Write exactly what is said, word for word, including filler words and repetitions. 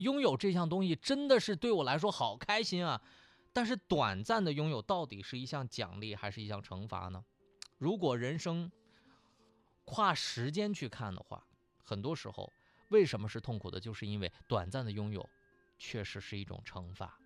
拥有这项东西真的是对我来说好开心啊，但是短暂的拥有到底是一项奖励还是一项惩罚呢？如果人生跨时间去看的话，很多时候为什么是痛苦的，就是因为短暂的拥有确实是一种惩罚。